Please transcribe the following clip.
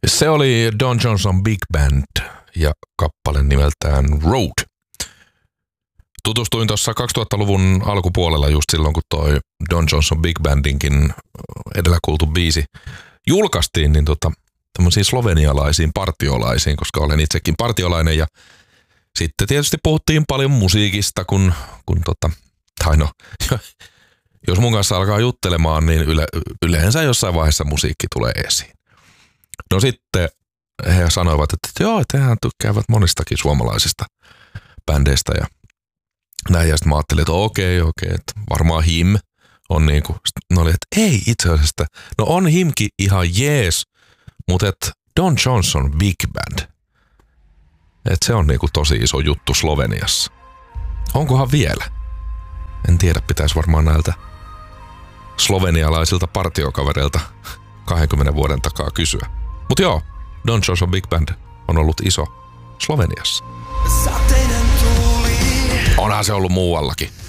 Se oli Don Johnson Big Band ja kappale nimeltään Road. Tutustuin tuossa 2000-luvun alkupuolella just silloin, kun toi Don Johnson Big Bandinkin edellä kuultu biisi julkaistiin, niin tämmöisiin slovenialaisiin partiolaisiin, koska olen itsekin partiolainen ja sitten tietysti puhuttiin paljon musiikista, jos mun kanssa alkaa juttelemaan, niin yleensä jossain vaiheessa musiikki tulee esiin. No sitten he sanoivat, että joo, että hehän tykkäävät monistakin suomalaisista bändeistä ja näin. Ja sitten mä ajattelin, että okei, että varmaan Him on niinku, ne oli, että ei itse asiassa, no on Himkin ihan jees, mutta että Don Johnson Big Band, että se on niinku tosi iso juttu Sloveniassa. Onkohan vielä? En tiedä, pitäisi varmaan näiltä slovenialaisilta partiokavereilta 20 vuoden takaa kysyä. Mut joo, Don Johnson Big Band on ollut iso Sloveniassa. Onhan se ollut muuallakin.